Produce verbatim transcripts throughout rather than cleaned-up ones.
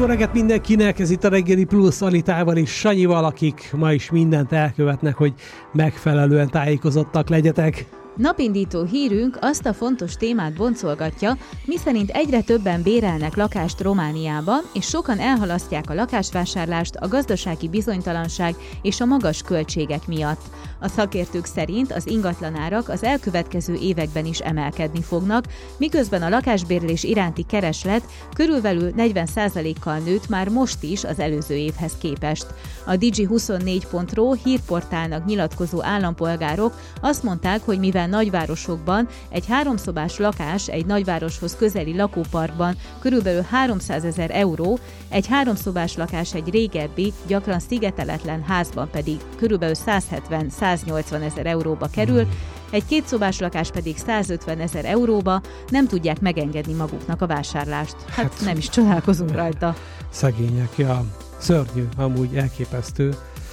reggelt mindenkinek, ez itt a Reggeli Plusz Anitával és Sanyival, akik ma is mindent elkövetnek, hogy megfelelően tájékozottak legyetek. Napindító hírünk azt a fontos témát boncolgatja, miszerint egyre többen bérelnek lakást Romániában, és sokan elhalasztják a lakásvásárlást a gazdasági bizonytalanság és a magas költségek miatt. A szakértők szerint az ingatlanárak az elkövetkező években is emelkedni fognak, miközben a lakásbérlés iránti kereslet körülbelül negyven százalékkal nőtt már most is az előző évhez képest. A digi huszonnégy pont ro hírportálnak nyilatkozó állampolgárok azt mondták, hogy mivel nagyvárosokban egy háromszobás lakás egy nagyvároshoz közeli lakóparkban körülbelül háromszázezer euró, egy háromszobás lakás egy régebbi, gyakran szigeteletlen házban pedig körülbelül százhetven-száznyolcvan ezer euróba kerül, egy kétszobás lakás pedig százötven ezer euróba, nem tudják megengedni maguknak a vásárlást. Hát, hát nem is csodálkozunk rajta. Szegények, ja. Szörnyű, amúgy elképesztő.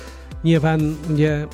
Nyilván ugye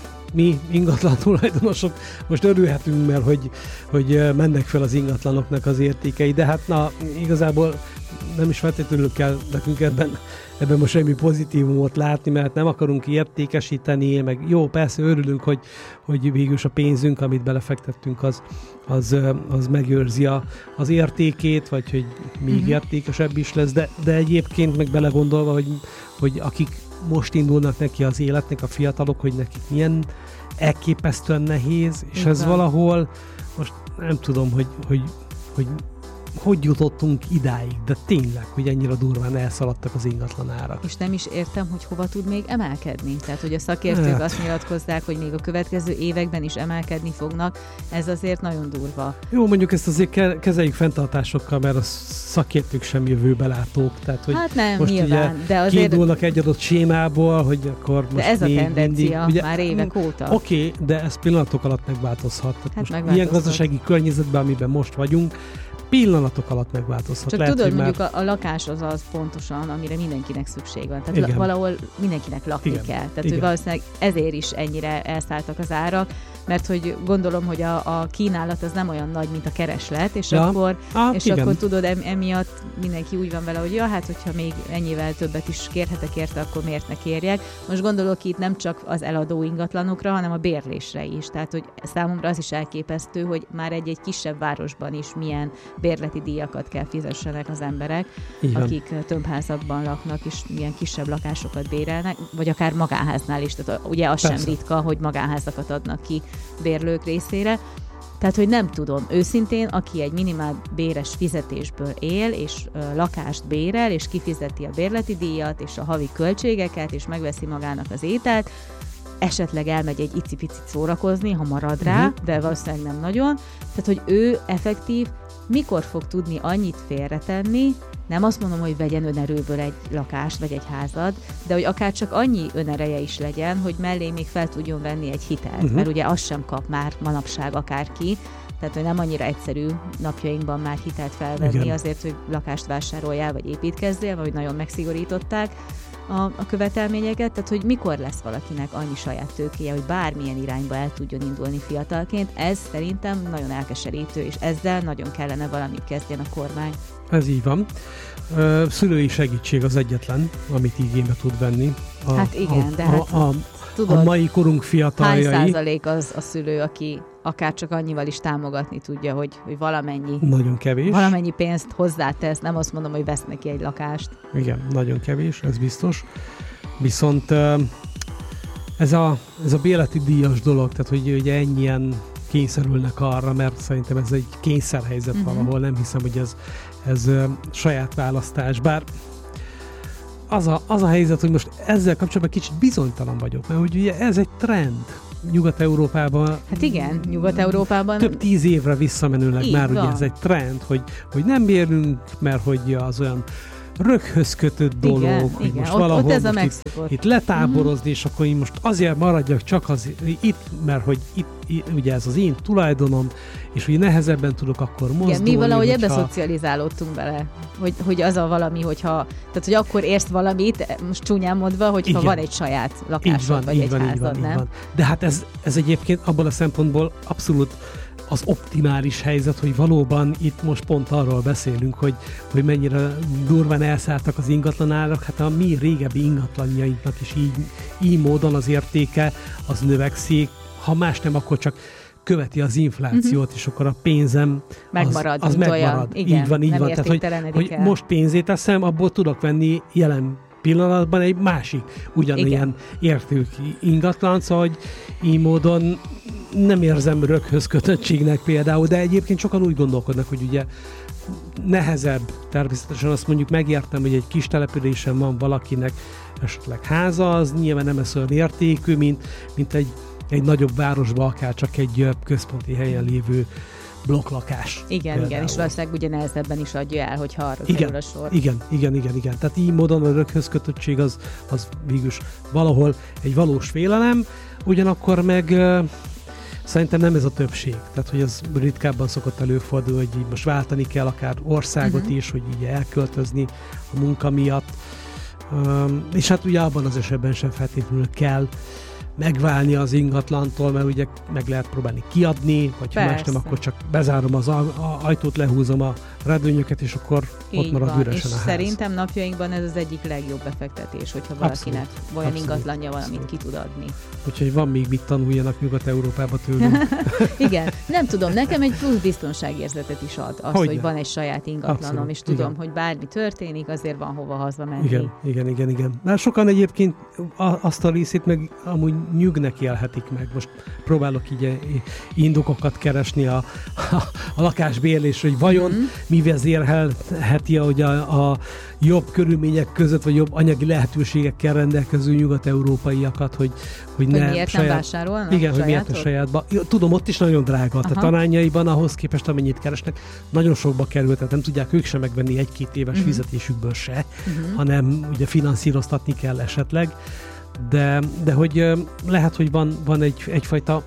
mi ingatlan tulajdonosok most örülhetünk, mert hogy, hogy mennek fel az ingatlanoknak az értékei, de hát na, igazából nem is feltétlenül kell nekünk ebben, ebben most semmi pozitívumot látni, mert nem akarunk értékesíteni, meg jó, persze örülünk, hogy, hogy végülis a pénzünk, amit belefektettünk, az, az, az megőrzi a, az értékét, vagy hogy még uh-huh. értékesebb is lesz, de, de egyébként meg belegondolva, hogy, hogy akik most indulnak neki az életnek, a fiatalok, hogy nekik milyen elképesztően nehéz, és igen. Ez valahol, most nem tudom, hogy hogy, hogy hogy jutottunk idáig, de tényleg, hogy ennyire durván elszaladtak az ingatlanárak. És nem is értem, hogy hova tud még emelkedni. Tehát, hogy a szakértők hát. azt nyilatkozzák, hogy még a következő években is emelkedni fognak, ez azért nagyon durva. Jó, mondjuk ezt azért kezeljük fenntartásokkal, mert a szakértők sem jövőbelátók. Tehát, hogy hát nem, most nyilván. Ugye de azért kiindulnak egy adott sémából, hogy akkor most de ez a tendencia mindig, ugye, már évek óta. Oké, okay, de ez pillanatok alatt megváltozhat. Tehát hát most ilyen gazdasági környezetben, amiben most vagyunk, pillanatok alatt megváltozhat. Csak lehet, tudod, mondjuk már... a, a lakás az az pontosan, amire mindenkinek szükség van. Tehát igen. la, valahol mindenkinek lakni igen. kell. Tehát, igen. hogy valószínűleg ezért is ennyire elszálltak az árak, mert hogy gondolom, hogy a, a kínálat az nem olyan nagy, mint a kereslet, és, ja. akkor, ah, és akkor tudod, emiatt mindenki úgy van vele, hogy ja, hát hogyha még ennyivel többet is kérhetek érte, akkor miért ne kérjek. Most gondolok itt nem csak az eladó ingatlanokra, hanem a bérlésre is. Tehát, hogy számomra az is elképesztő, hogy már egy-egy kisebb városban is milyen bérleti díjakat kell fizessenek az emberek, akik tömbházakban laknak, és milyen kisebb lakásokat bérelnek, vagy akár magánháznál is. Tehát ugye az Persze. sem ritka, hogy magánházakat adnak ki bérlők részére. Tehát, hogy nem tudom, őszintén, aki egy minimál béres fizetésből él, és ö, lakást bérel, és kifizeti a bérleti díjat, és a havi költségeket, és megveszi magának az ételt, esetleg elmegy egy icipicit szórakozni, ha marad rá, uh-huh. de valószínűleg nem nagyon. Tehát, hogy ő effektív mikor fog tudni annyit félretenni, nem azt mondom, hogy vegyen önerőből egy lakást, vagy egy házad, de hogy akár csak annyi önereje is legyen, hogy mellé még fel tudjon venni egy hitelt, uh-huh. mert ugye azt sem kap már manapság akárki, tehát hogy nem annyira egyszerű napjainkban már hitelt felvenni igen. azért, hogy lakást vásároljál, vagy építkezzél, vagy nagyon megszigorították a, a követelményeket, tehát hogy mikor lesz valakinek annyi saját tőkéje, hogy bármilyen irányba el tudjon indulni fiatalként, ez szerintem nagyon elkeserítő, és ezzel nagyon kellene valamit kezdjen a kormány. Ez így van. Szülői segítség az egyetlen, amit igénybe tud venni. A, hát igen, a, de hát a, a, tudod, a mai korunk fiataljai. Hány százalék az a szülő, aki akár csak annyival is támogatni tudja, hogy, hogy valamennyi, nagyon kevés. valamennyi pénzt hozzátesz, nem azt mondom, hogy vesz neki egy lakást. Igen, nagyon kevés, ez biztos. Viszont ez a, ez a bérleti díjas dolog, tehát hogy ugye ennyien kényszerülnek arra, mert szerintem ez egy kényszerhelyzet uh-huh. valahol, nem hiszem, hogy ez, ez saját választás, bár az a, az a helyzet, hogy most ezzel kapcsolatban kicsit bizonytalan vagyok, mert hogy ugye ez egy trend Nyugat-Európában. Hát igen, Nyugat-Európában. Több tíz évre visszamenőleg így már van. ugye ez egy trend, hogy, hogy nem bérünk, mert hogy az olyan röghöz kötött dolog, igen, hogy igen. most ott, valahol ott ez most a itt, itt letáborozni, mm-hmm. és akkor én most azért maradjak csak az, itt, mert hogy itt, itt, ugye ez az én tulajdonom, és hogy nehezebben tudok akkor mozdulni. Igen, mi valahogy hogyha... ebbe szocializálódtunk bele, hogy, hogy az a valami, hogyha, tehát hogy akkor érsz valamit, most csúnyán mondva, hogyha igen. van egy saját lakásod, van, vagy egy van, házad, van, nem? Van. De hát ez, ez egyébként abból a szempontból abszolút az optimális helyzet, hogy valóban itt most pont arról beszélünk, hogy, hogy mennyire durván elszálltak az ingatlanárak, hát a mi régebbi ingatlanjainknak is így, így módon az értéke az növekszik, ha más nem, akkor csak követi az inflációt, uh-huh. és akkor a pénzem megmarad, az, az megmarad. Igen, így van, így van. Tehát, hogy, hogy most pénzét teszem, abból tudok venni jelen pillanatban egy másik ugyanolyan értékű ingatlan, szóval, hogy így módon nem érzem röghöz kötöttségnek például, de egyébként sokan úgy gondolkodnak, hogy ugye nehezebb, természetesen azt mondjuk megértem, hogy egy kis településen van valakinek esetleg háza, az nyilván nem ez olyan értékű, mint, mint egy, egy nagyobb városban, akár csak egy központi helyen lévő blokklakás. Igen, például. Igen, és valószínűleg ugye nehezebben is adja el, hogyha arra igen, kerül a sor. Igen, igen, igen, igen. Tehát így módon a röghöz kötöttség az, az végülis valahol egy valós félelem, ugyanakkor meg uh, szerintem nem ez a többség. Tehát, hogy ez ritkábban szokott előfordulni, hogy így most váltani kell akár országot uh-huh. is, hogy így elköltözni a munka miatt. Um, és hát ugye abban az esetben sem feltétlenül kell megválni az ingatlantól, mert ugye meg lehet próbálni kiadni, vagy ha más nem, akkor csak bezárom az a, a ajtót, lehúzom a redőnyöket, és akkor így ott marad van. Üresen és a ház. Szerintem napjainkban ez az egyik legjobb befektetés, hogyha valakinek abszolút, olyan abszolút, ingatlanja van, amit ki tud adni. Úgyhogy van még mit tanuljanak Nyugat-Európába tőlünk. Igen, nem tudom, nekem egy plusz biztonságérzetet is ad az, hogy, hogy van egy saját ingatlanom, abszolút, és tudom, igen. hogy bármi történik, azért van hova hazamenni. Igen, igen, igen, igen. Már sokan egyébként azt a részét meg amúgy nyugnek élhetik meg. Most próbálok így indokokat keresni a, a, a lakásbérlésre, hogy vajon mm. mi vezérelheti, hogy a, a jobb körülmények között, vagy jobb anyagi lehetőségekkel rendelkező nyugat-európaiakat, hogy, hogy, hogy ne miért saját, nem vásárolnak igen, hogy miért a sajátba. Tudom, ott is nagyon drága. Aha. Tehát arányaiban ahhoz képest, amennyit keresnek, nagyon sokba kerül, tehát nem tudják ők sem megvenni egy-két éves uh-huh. fizetésükből se, uh-huh. hanem ugye finanszíroztatni kell esetleg. De, de hogy lehet, hogy van, van egy, egyfajta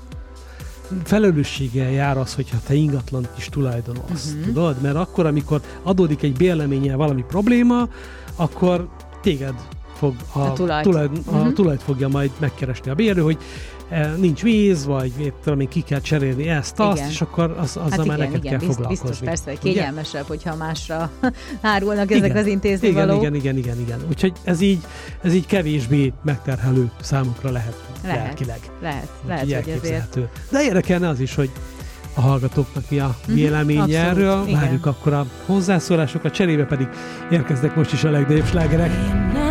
felelősséggel jár az, hogyha te ingatlant is tulajdonolsz, uh-huh. tudod? Mert akkor, amikor adódik egy bérleménnyel valami probléma, akkor téged fog a, a, tulajt. Tulajt, a uh-huh. tulajt fogja majd megkeresni a bérlő, hogy e, nincs víz, vagy mit tudom én, ki kell cserélni ezt, igen. azt, és akkor az, azzal hát igen, már neked igen, kell bizt, foglalkozni. Biztos, persze, hogy kényelmesebb, hogyha másra hárulnak ezek igen, az intézni igen, való. Igen, igen, igen, igen. Úgyhogy ez így, ez így kevésbé megterhelő számukra lehet, lehet lelkileg. Lehet, lehet, hogy ezért. De érdekelne az is, hogy a hallgatóknak mi a véleménye mm-hmm, erről. Várjuk akkor a hozzászólásokat, cserébe pedig érkeznek most is a legnagyobb slágerek.